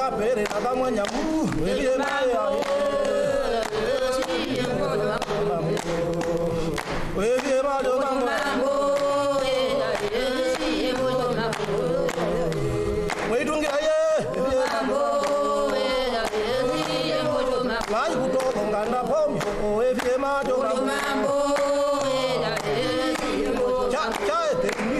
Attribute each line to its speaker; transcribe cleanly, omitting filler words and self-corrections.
Speaker 1: pere na kama nyamu wewe maya wewe bado mambo wewe dunge aye lai kutoka ngana pomyo wewe bado mambo cha cha